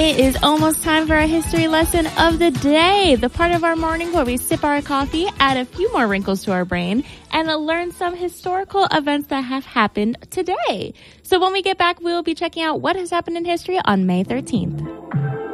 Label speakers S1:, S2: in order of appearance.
S1: It is almost time for our history lesson of the day, the part of our morning where we sip our coffee, add a few more wrinkles to our brain, and learn some historical events that have happened today. So when we get back, we'll be checking out what has happened in history on May 13th.